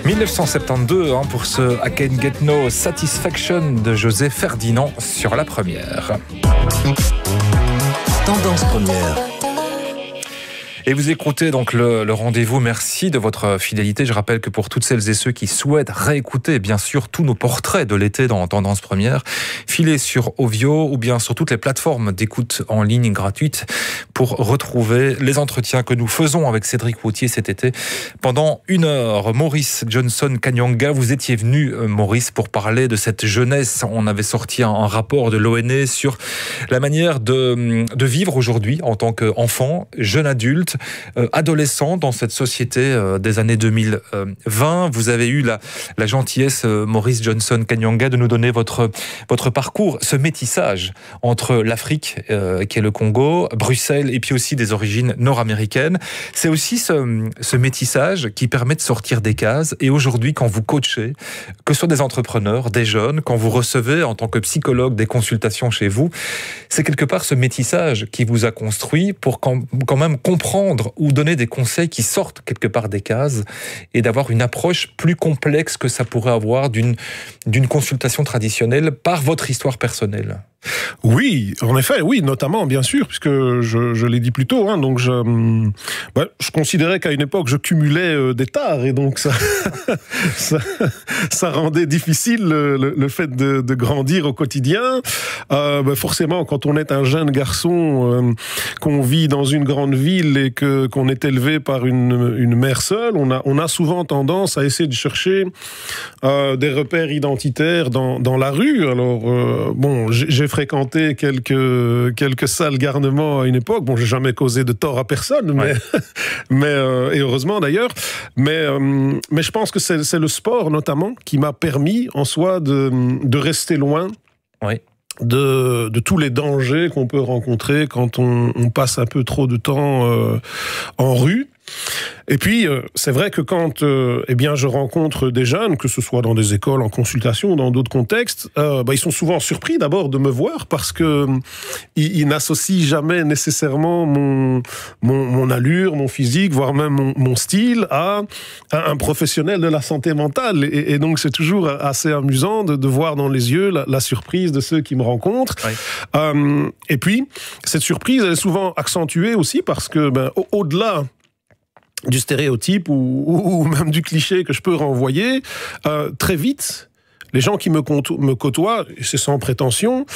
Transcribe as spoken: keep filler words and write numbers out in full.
mille neuf cent soixante-douze hein, pour ce I Can Get No Satisfaction de José Ferdinand sur la première. Tendance première. Et vous écoutez donc le, le rendez-vous. Merci de votre fidélité. Je rappelle que pour toutes celles et ceux qui souhaitent réécouter, bien sûr, tous nos portraits de l'été dans Tendance Première, filez sur Ovio ou bien sur toutes les plateformes d'écoute en ligne gratuites pour retrouver les entretiens que nous faisons avec Cédric Wautier cet été. Pendant une heure, Maurice Johnson Kanyanga, vous étiez venu, Maurice, pour parler de cette jeunesse. On avait sorti un, un rapport de l'O N E sur la manière de, de vivre aujourd'hui en tant qu'enfant, jeune adulte, Euh, adolescent dans cette société euh, des années deux mille vingt. Vous avez eu la, la gentillesse, euh, Maurice Johnson Kanyanga, de nous donner votre, votre parcours, ce métissage entre l'Afrique, euh, qui est le Congo, Bruxelles, et puis aussi des origines nord-américaines. C'est aussi ce, ce métissage qui permet de sortir des cases. Et aujourd'hui, quand vous coachez, que ce soit des entrepreneurs, des jeunes, quand vous recevez en tant que psychologue des consultations chez vous, c'est quelque part ce métissage qui vous a construit pour quand, quand même comprendre ou donner des conseils qui sortent quelque part des cases et d'avoir une approche plus complexe que ça pourrait avoir d'une, d'une consultation traditionnelle par votre histoire personnelle. Oui, en effet, oui, notamment, bien sûr, puisque je, je l'ai dit plus tôt, hein, donc je, ouais, je considérais qu'à une époque, je cumulais euh, des tares, et donc ça, ça, ça rendait difficile le, le, le fait de, de grandir au quotidien. Euh, bah forcément, quand on est un jeune garçon, euh, qu'on vit dans une grande ville et que, qu'on est élevé par une, une mère seule, on a, on a souvent tendance à essayer de chercher euh, des repères identitaires dans, dans la rue. Alors, euh, bon, j'ai, j'ai fréquenté quelques quelques salles garnement à une époque. Bon, j'ai jamais causé de tort à personne, mais ouais. mais euh, et heureusement d'ailleurs. Mais euh, mais je pense que c'est c'est le sport notamment qui m'a permis en soi de de rester loin. Oui. De, de tous les dangers qu'on peut rencontrer quand on, on passe un peu trop de temps euh, en rue. Et puis, euh, c'est vrai que quand euh, eh bien, je rencontre des jeunes, que ce soit dans des écoles, en consultation, ou dans d'autres contextes, euh, bah, ils sont souvent surpris d'abord de me voir parce que euh, ils, ils n'associent jamais nécessairement mon, mon, mon allure, mon physique, voire même mon, mon style à, à un professionnel de la santé mentale. Et, et donc, c'est toujours assez amusant de, de voir dans les yeux la, la surprise de ceux qui me rencontrent. Oui. Euh, et puis, cette surprise, elle est souvent accentuée aussi parce que, ben, au- au-delà du stéréotype ou, ou, ou même du cliché que je peux renvoyer, euh, très vite, les gens qui me, me côtoient, et c'est sans prétention,